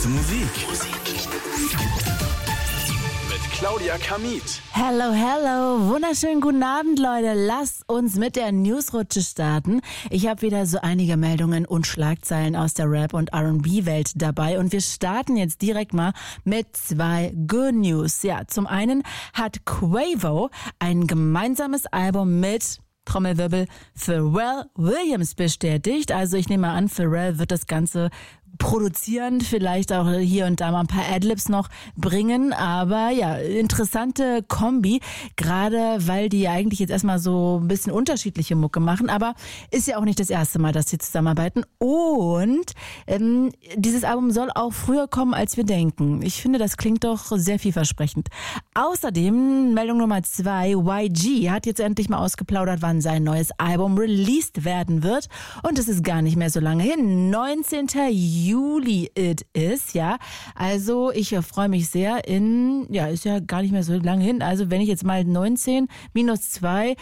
Heiße Musik. Mit Claudia Kamit. Hello, hello. Wunderschönen guten Abend, Leute. Lasst uns mit der Newsrutsche starten. Ich habe wieder so einige Meldungen und Schlagzeilen aus der Rap- und R&B-Welt dabei. Und wir starten jetzt direkt mal mit 2 Good News. Ja, zum einen hat Quavo ein gemeinsames Album mit Trommelwirbel Pharrell Williams bestätigt. Also ich nehme mal an, Pharrell wird das Ganze produzieren, vielleicht auch hier und da mal ein paar Adlibs noch bringen, aber ja, interessante Kombi, gerade weil die eigentlich jetzt erstmal so ein bisschen unterschiedliche Mucke machen, aber ist ja auch nicht das erste Mal, dass sie zusammenarbeiten und dieses Album soll auch früher kommen, als wir denken. Ich finde, das klingt doch sehr vielversprechend. Außerdem, Meldung Nummer 2, YG hat jetzt endlich mal ausgeplaudert, wann sein neues Album released werden wird und es ist gar nicht mehr so lange hin, 19. Juli it is, ja. Also ich freue mich sehr ist ja gar nicht mehr so lange hin. Also wenn ich jetzt mal 19 minus 2,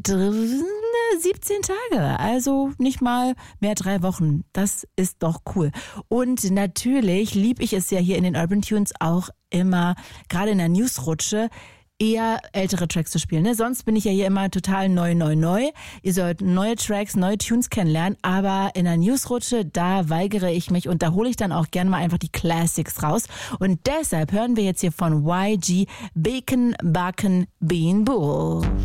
17 Tage. Also nicht mal mehr 3 Wochen. Das ist doch cool. Und natürlich liebe ich es ja hier in den Urban Tunes auch immer, gerade in der Newsrutsche, eher ältere Tracks zu spielen. Ne? Sonst bin ich ja hier immer total neu. Ihr sollt neue Tracks, neue Tunes kennenlernen, aber in der Newsrutsche, da weigere ich mich und da hole ich dann auch gerne mal einfach die Classics raus. Und deshalb hören wir jetzt hier von YG Bacon Backen Bean Bull.